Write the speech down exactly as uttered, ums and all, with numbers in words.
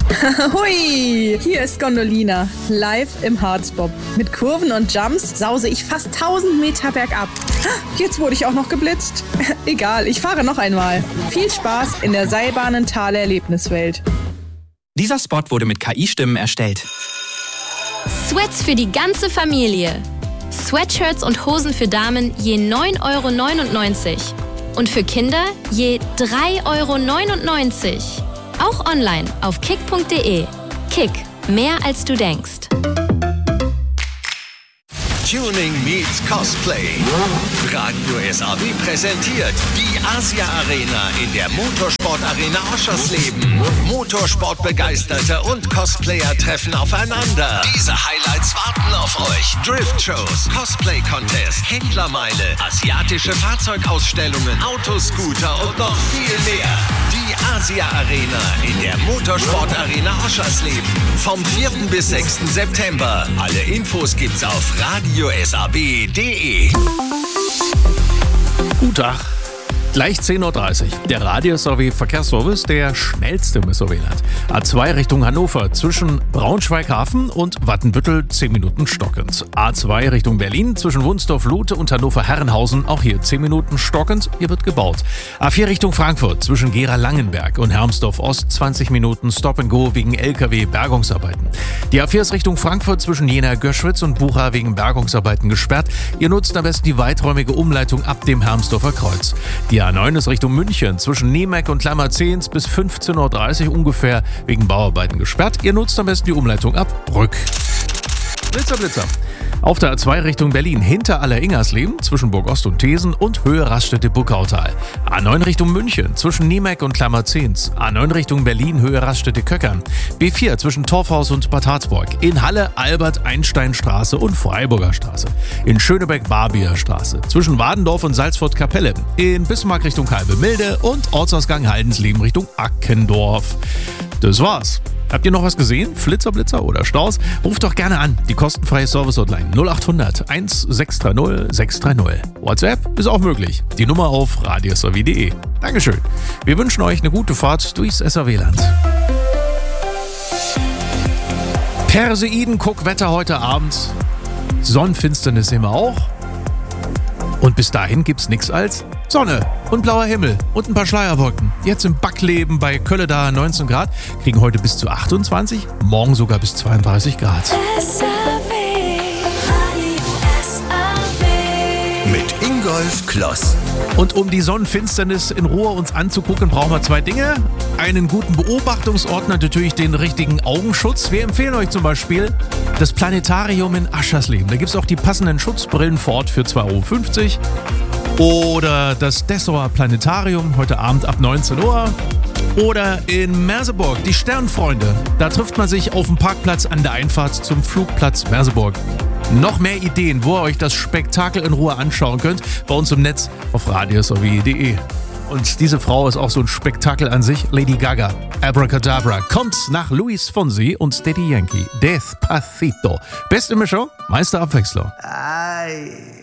Hui, hier ist Gondolina, live im Harzbob. Mit Kurven und Jumps sause ich fast tausend Meter bergab. Jetzt wurde ich auch noch geblitzt. Egal, ich fahre noch einmal. Viel Spaß in der Seilbahnenthaler Erlebniswelt. Dieser Spot wurde mit K I-Stimmen erstellt. Sweats für die ganze Familie. Sweatshirts und Hosen für Damen je neun Euro neunundneunzig. Und für Kinder je drei Euro neunundneunzig. Auch online auf kick punkt de. Kick, mehr als du denkst. Tuning meets Cosplay. Radio S A W präsentiert die Asia Arena in der Motorsport Arena Oschersleben. Motorsportbegeisterte und Cosplayer treffen aufeinander. Diese Highlights warten auf euch. Drift-Shows, Cosplay-Contest, Händlermeile, asiatische Fahrzeugausstellungen, Autoscooter und noch viel mehr. Die Asia Arena in der Motorsport Arena Oschersleben. Vom vierten bis sechsten September. Alle Infos gibt's auf radio s a w punkt de. Guten Tag. Gleich zehn Uhr dreißig. Der Radio S A W Verkehrsservice, der schnellste im S A W-Land. A zwei Richtung Hannover zwischen Braunschweig-Hafen und Wattenbüttel zehn Minuten stockend. A zwei Richtung Berlin zwischen Wunsdorf-Lute und Hannover-Herrenhausen auch hier zehn Minuten stockend. Hier wird gebaut. A vier Richtung Frankfurt zwischen Gera-Langenberg und Hermsdorf-Ost zwanzig Minuten Stop and Go wegen L K W-Bergungsarbeiten. Die A vier ist Richtung Frankfurt zwischen Jena-Göschwitz und Bucha wegen Bergungsarbeiten gesperrt. Ihr nutzt am besten die weiträumige Umleitung ab dem Hermsdorfer Kreuz. Die A neun ist Richtung München zwischen Niemek und Klammerzehns bis fünfzehn Uhr dreißig ungefähr wegen Bauarbeiten gesperrt. Ihr nutzt am besten die Umleitung ab Brück. Blitzer, Blitzer. Auf der A zwei Richtung Berlin hinter Aller-Ingersleben zwischen Burg-Ost und Thesen und Höhe Raststätte-Buckautal. A neun Richtung München zwischen Niemek und Klammerzehns. A neun Richtung Berlin Höhe Raststätte-Köckern. B vier zwischen Torfhaus und Bad Harzburg. In Halle Albert-Einstein-Straße und Freiburger Straße. In Schönebeck-Barbier-Straße zwischen Wadendorf und Salzfurt-Kapelle. In Bismarck Richtung Halbe-Milde und Ortsausgang Haldensleben Richtung Ackendorf. Das war's. Habt ihr noch was gesehen? Flitzer, Blitzer oder Staus? Ruft doch gerne an. Die kostenfreie Service-Hotline null acht hundert eins sechs drei null sechs drei null. WhatsApp ist auch möglich. Die Nummer auf radio s a w punkt de. Dankeschön. Wir wünschen euch eine gute Fahrt durchs S A W-Land. Perseiden-Guckwetter heute Abend. Sonnenfinsternis sehen wir auch. Und bis dahin gibt's nichts als Sonne und blauer Himmel und ein paar Schleierwolken. Jetzt im Backleben bei Kölledaer neunzehn Grad, kriegen heute bis zu achtundzwanzig, morgen sogar bis zweiunddreißig Grad. S A W. Mit Ingolf Kloss. Und um die Sonnenfinsternis in Ruhe uns anzugucken, brauchen wir zwei Dinge. Einen guten Beobachtungsort, natürlich den richtigen Augenschutz. Wir empfehlen euch zum Beispiel das Planetarium in Aschersleben. Da gibt es auch die passenden Schutzbrillen vor Ort für zwei Euro fünfzig. Oder das Dessauer Planetarium, heute Abend ab neunzehn Uhr. Oder in Merseburg, die Sternfreunde. Da trifft man sich auf dem Parkplatz an der Einfahrt zum Flugplatz Merseburg. Noch mehr Ideen, wo ihr euch das Spektakel in Ruhe anschauen könnt, bei uns im Netz auf radio s a w punkt de. Und diese Frau ist auch so ein Spektakel an sich, Lady Gaga. Abracadabra kommt nach Luis Fonsi und Daddy Yankee. Despacito. Beste Mischung, Meister Abwechslung. Ay.